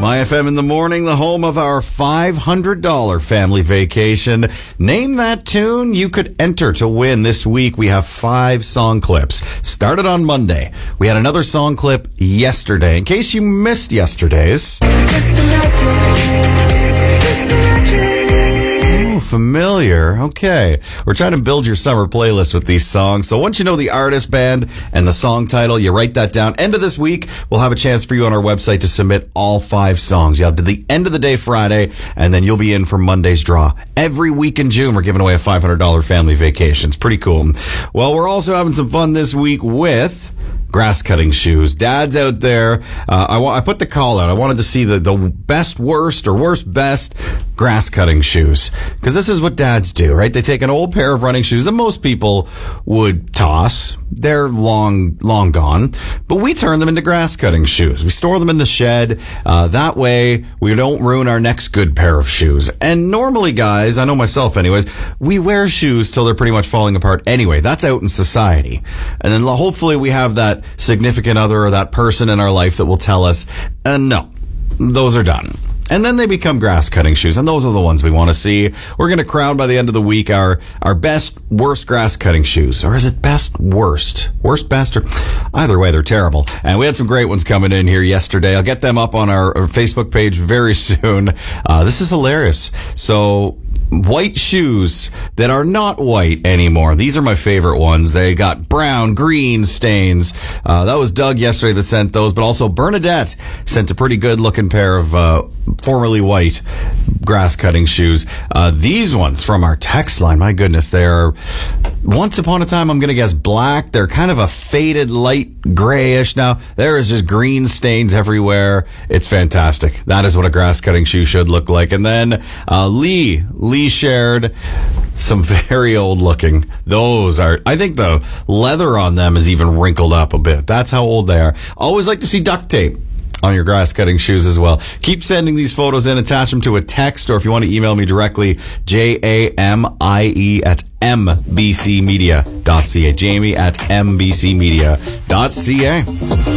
My FM in the morning, the home of our $500 family vacation. Name that tune you could enter to win. This week we have 5 song clips. Started on Monday. We had another song clip yesterday. In case you missed yesterday's. Oh, familiar. Okay. We're trying to build your summer playlist with these songs. So once you know the artist, band, and the song title, you write that down. End of this week, we'll have a chance for you on our website to submit all 5 songs. You have to the end of the day Friday, and then you'll be in for Monday's draw. Every week in June, we're giving away a $500 family vacation. It's pretty cool. Well, we're also having some fun this week with grass cutting shoes. Dads out there, I put the call out. I wanted to see the best worst or worst best grass cutting shoes, because this is what dads do, right? They take an old pair of running shoes that most people would toss. They're long gone, but we turn them into grass cutting shoes. We store them in the shed. That way we don't ruin our next good pair of shoes. And normally, guys, I know myself anyways, we wear shoes till they're pretty much falling apart anyway. That's out in society. And then hopefully we have that significant other or that person in our life that will tell us, no, those are done. And then they become grass cutting shoes, and those are the ones we want to see. We're going to crown by the end of the week our best, worst grass cutting shoes. Or is it best, worst? Worst, best, or either way, they're terrible. And we had some great ones coming in here yesterday. I'll get them up on our Facebook page very soon. This is hilarious. So, white shoes that are not white anymore. These are my favorite ones. They got brown, green stains. That was Doug yesterday that sent those, but also Bernadette sent a pretty good looking pair of formerly white grass cutting shoes. These ones from our text line, my goodness, they are once upon a time, I'm going to guess black. They're kind of a faded light grayish. Now there is just green stains everywhere. It's fantastic. That is what a grass cutting shoe should look like. And then Lee shared some very old looking. Those are, I think the leather on them is even wrinkled up a bit. That's how old they are. Always like to see duct tape on your grass cutting shoes as well. Keep sending these photos in, attach them to a text, or if you want to email me directly, jamie@mbcmedia.ca. Jamie@mbcmedia.ca.